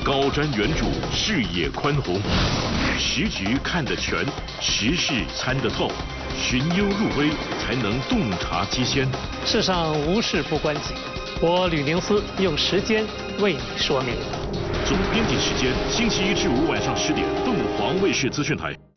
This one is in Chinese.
高瞻远瞩，视野宽宏，时局看得全，时事参得透，寻幽入微，才能洞察机先。 世上无事不关己，我吕宁思用时间为你说明。 总编辑时间，星期一至五晚上10点，凤凰卫视资讯台。